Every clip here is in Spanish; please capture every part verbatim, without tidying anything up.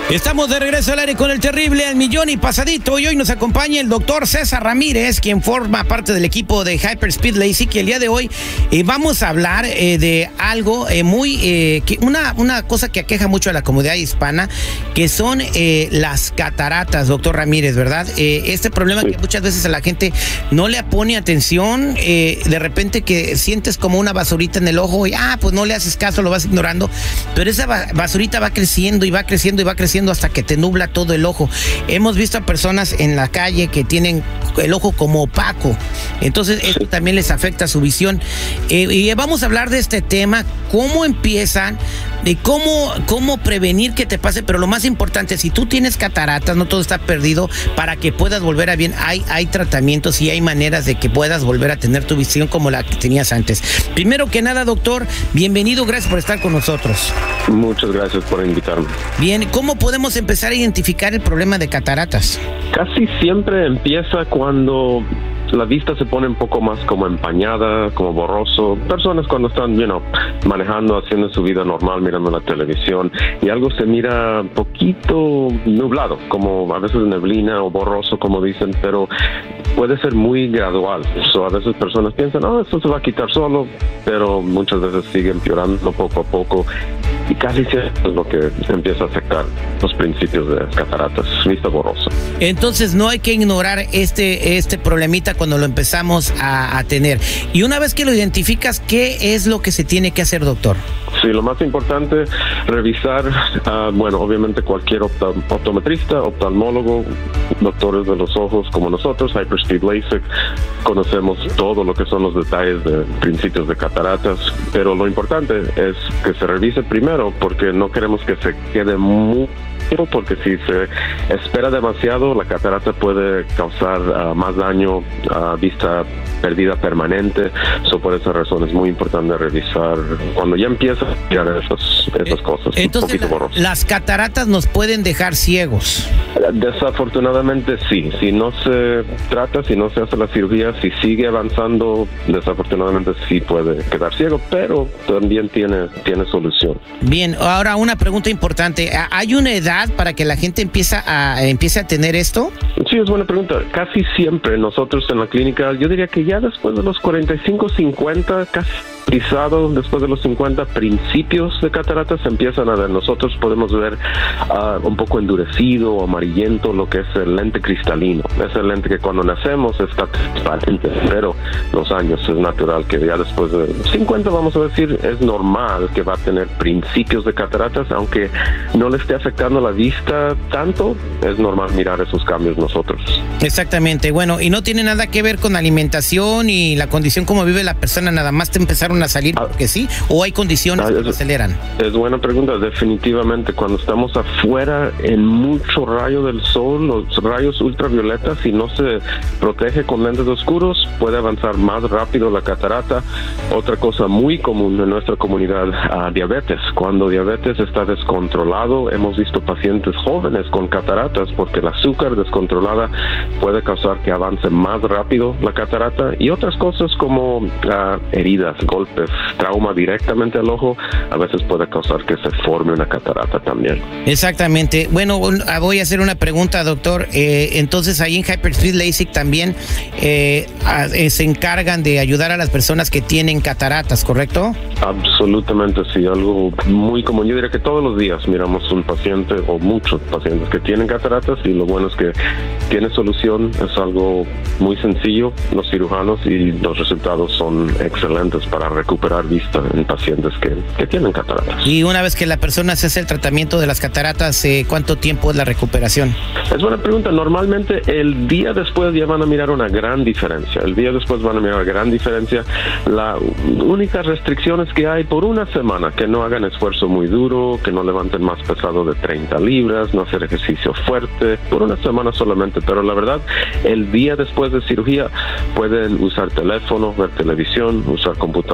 Estamos de regreso al aire con el terrible al millón y pasadito, y hoy nos acompaña el doctor César Ramírez, quien forma parte del equipo de Hyperspeed LASIK, y el día de hoy eh, vamos a hablar eh, de algo eh, muy, eh, que una, una cosa que aqueja mucho a la comunidad hispana, que son eh, las cataratas, doctor Ramírez, ¿verdad? Eh, este problema sí. que muchas veces a la gente no le pone atención, eh, de repente que sientes como una basurita en el ojo y ah, pues no le haces caso, lo vas ignorando, pero esa basurita va creciendo y va creciendo y va creciendo hasta que te nubla todo el ojo. Hemos visto a personas en la calle que tienen el ojo como opaco, entonces esto también les afecta su visión. Eh, y vamos a hablar de este tema, cómo empiezan, de cómo, cómo prevenir que te pase, pero lo más importante, si tú tienes cataratas, no todo está perdido, para que puedas volver a bien, hay, hay tratamientos y hay maneras de que puedas volver a tener tu visión como la que tenías antes. Primero que nada, doctor, bienvenido, gracias por estar con nosotros. Muchas gracias por invitarme. Bien, ¿cómo podemos empezar a identificar el problema de cataratas? Casi siempre empieza cuando la vista se pone un poco más como empañada, como borroso. Personas cuando están, you know, manejando, haciendo su vida normal, mirando la televisión, y algo se mira un poquito nublado, como a veces neblina o borroso, como dicen, pero puede ser muy gradual. So, a veces personas piensan, oh, esto se va a quitar solo, pero muchas veces sigue empeorando poco a poco. Y casi siempre es lo que empieza a afectar los principios de cataratas, vista borrosa. Entonces no hay que ignorar este, este problemita cuando lo empezamos a, a tener. Y una vez que lo identificas, ¿qué es lo que se tiene que hacer, doctor? Sí, lo más importante, revisar, uh, bueno, obviamente cualquier opta, optometrista, oftalmólogo, doctores de los ojos como nosotros, Hyperspeed LASIK, conocemos todo lo que son los detalles de principios de cataratas, pero lo importante es que se revise primero, porque no queremos que se quede muy, porque si se espera demasiado, la catarata puede causar uh, más daño a uh, vista perdida permanente. So, por esa razón es muy importante revisar cuando ya empieza a mirar esas, esas cosas. Entonces, un poquito la, las cataratas nos pueden dejar ciegos. Desafortunadamente sí, si no se trata, si no se hace la cirugía, si sigue avanzando, desafortunadamente sí puede quedar ciego, pero también tiene, tiene solución. Bien, ahora una pregunta importante, ¿hay una edad para que la gente empiece a, empiece a tener esto? Sí, es buena pregunta. Casi siempre nosotros en la clínica, yo diría que ya después de los cuarenta y cinco, cincuenta, casi después de los cincuenta, principios de cataratas se empiezan a ver. Nosotros podemos ver uh, un poco endurecido o amarillento lo que es el lente cristalino. Es el lente que cuando nacemos está transparente, pero los años es natural que ya después de cincuenta, vamos a decir, es normal que va a tener principios de cataratas, aunque no le esté afectando la vista tanto, es normal mirar esos cambios nosotros. Exactamente, bueno, y no tiene nada que ver con alimentación y la condición como vive la persona, nada más te empezaron a salir porque sí, o hay condiciones ah, que lo aceleran. Es buena pregunta. Definitivamente cuando estamos afuera en mucho rayo del sol, los rayos ultravioletas, si no se protege con lentes oscuros, puede avanzar más rápido la catarata. Otra cosa muy común en nuestra comunidad, uh, diabetes. Cuando diabetes está descontrolado, hemos visto pacientes jóvenes con cataratas porque el azúcar descontrolada puede causar que avance más rápido la catarata, y otras cosas como uh, heridas, golpes, trauma directamente al ojo, a veces puede causar que se forme una catarata también. Exactamente. Bueno, voy a hacer una pregunta, doctor. Eh, entonces, ahí en Hyperspeed LASIK también eh, se encargan de ayudar a las personas que tienen cataratas, ¿correcto? Absolutamente, sí. Algo muy común. Yo diría que todos los días miramos un paciente o muchos pacientes que tienen cataratas, y lo bueno es que tiene solución. Es algo muy sencillo, los cirujanos, y los resultados son excelentes para recuperar vista en pacientes que, que tienen cataratas. Y una vez que la persona se hace el tratamiento de las cataratas, eh, ¿cuánto tiempo es la recuperación? Es buena pregunta. Normalmente el día después ya van a mirar una gran diferencia. El día después van a mirar una gran diferencia. La única restricción es que hay por una semana que no hagan esfuerzo muy duro, que no levanten más pesado de treinta libras, no hacer ejercicio fuerte, por una semana solamente. Pero la verdad, el día después de cirugía pueden usar teléfono, ver televisión, usar computadora,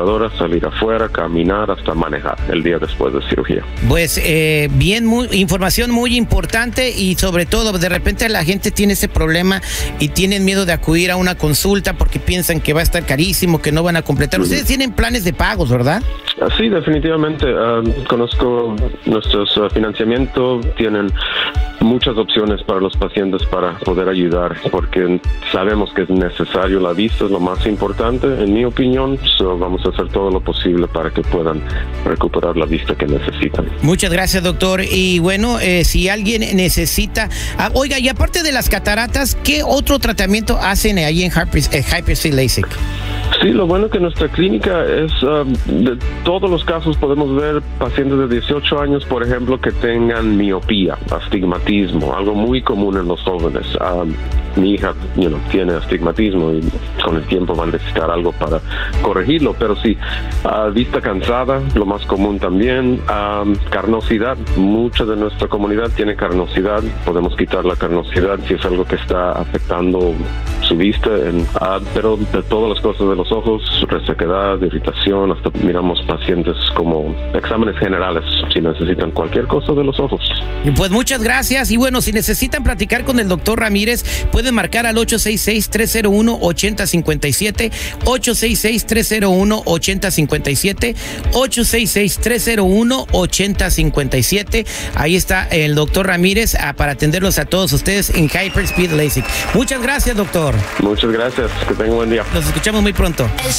computadora, salir afuera, caminar, hasta manejar el día después de cirugía. Pues eh, bien, muy, información muy importante, y sobre todo de repente la gente tiene ese problema y tienen miedo de acudir a una consulta porque piensan que va a estar carísimo, que no van a completar. Ustedes tienen planes de pagos, ¿verdad? Sí, definitivamente. Uh, conozco nuestros uh, financiamientos, tienen muchas opciones para los pacientes para poder ayudar, porque sabemos que es necesario. La vista es lo más importante, en mi opinión. So vamos a hacer todo lo posible para que puedan recuperar la vista que necesitan. Muchas gracias, doctor. Y bueno, eh, si alguien necesita... Ah, oiga, y aparte de las cataratas, ¿qué otro tratamiento hacen ahí en Hyperspeed LASIK? Sí, lo bueno que nuestra clínica es, uh, de todos los casos podemos ver pacientes de dieciocho años, por ejemplo, que tengan miopía, astigmatismo, algo muy común en los jóvenes. Um, mi hija you know, tiene astigmatismo y con el tiempo va a necesitar algo para corregirlo, pero sí, uh, vista cansada, lo más común también, um, carnosidad, mucha de nuestra comunidad tiene carnosidad, podemos quitar la carnosidad si es algo que está afectando su vista, en, uh, pero de todas las cosas de los ojos, resequedad, irritación, hasta miramos pacientes como exámenes generales si necesitan cualquier cosa de los ojos. Pues muchas gracias, y bueno, si necesitan platicar con el doctor Ramírez, pueden marcar al ocho seis seis, tres cero uno, ocho cero cinco siete, ocho seis seis, tres cero uno, ocho cero cinco siete, ocho seis seis, tres cero uno, ocho cero cinco siete. Ahí está el doctor Ramírez ah, para atenderlos a todos ustedes en Hyperspeed LASIK. Muchas gracias, doctor. Muchas gracias, que tengan buen día. Nos escuchamos muy pronto.